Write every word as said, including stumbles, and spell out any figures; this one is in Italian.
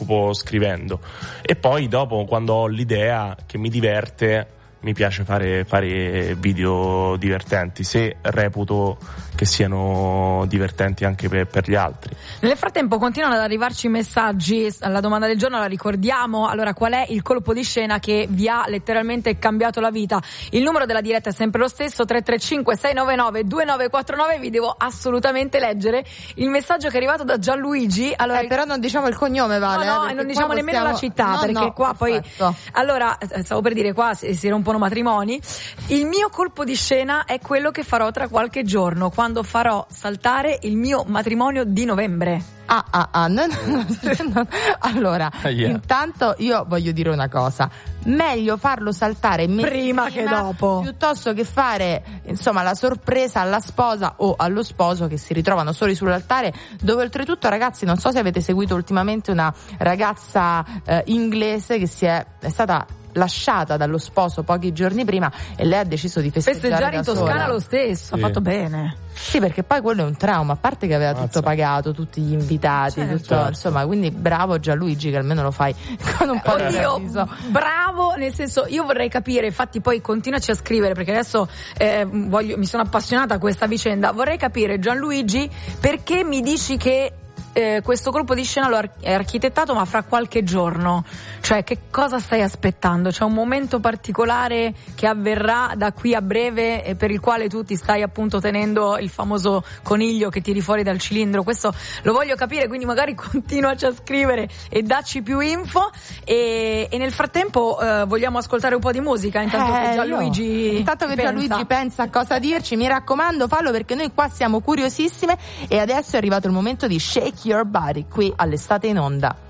occupo scrivendo. E poi dopo, quando ho l'idea che mi diverte, mi piace fare, fare video divertenti, se reputo che siano divertenti anche per, per gli altri. Nel frattempo continuano ad arrivarci messaggi. La domanda del giorno la ricordiamo. Allora, qual è il colpo di scena che vi ha letteralmente cambiato la vita? Il numero della diretta è sempre lo stesso, tre tre cinque sei nove nove due nove quattro nove. Vi devo assolutamente leggere il messaggio che è arrivato da Gianluigi. Allora, eh, però non diciamo il cognome, Vale. No, no, eh, e non diciamo nemmeno possiamo... la città, no, perché no, qua perfetto. poi... Allora, stavo per dire, qua si, si rompono matrimoni. Il mio colpo di scena è quello che farò tra qualche giorno, quando farò saltare il mio matrimonio di novembre. Ah, ah, ah. No, no, no. Allora, yeah. intanto io voglio dire una cosa. Meglio farlo saltare prima, prima che dopo, piuttosto che fare, insomma, la sorpresa alla sposa o allo sposo che si ritrovano soli sull'altare, dove oltretutto, ragazzi, non so se avete seguito ultimamente una ragazza eh, inglese che si è, è stata lasciata dallo sposo pochi giorni prima e lei ha deciso di festeggiare, festeggiare in Toscana sola. Lo stesso, sì. ha fatto bene. Sì, perché poi quello è un trauma, a parte che aveva Mazza. tutto pagato, tutti gli invitati, certo, tutto, certo. insomma, quindi bravo Gianluigi che almeno lo fai con un po' di Oddio, senso. bravo, nel senso, io vorrei capire, infatti poi continuaci a scrivere perché adesso eh, voglio, mi sono appassionata a questa vicenda, vorrei capire, Gianluigi, perché mi dici che Eh, questo colpo di scena lo ar- è architettato ma fra qualche giorno, cioè che cosa stai aspettando? C'è un momento particolare che avverrà da qui a breve e per il quale tu ti stai appunto tenendo il famoso coniglio che tiri fuori dal cilindro? Questo lo voglio capire, quindi magari continuaci a scrivere e dacci più info e, e nel frattempo eh, vogliamo ascoltare un po' di musica intanto Eh, che Gianluigi io- intanto che pensa. Gianluigi pensa a cosa dirci, mi raccomando fallo perché noi qua siamo curiosissime e adesso è arrivato il momento di Shake Your Body qui all'Estate in Onda.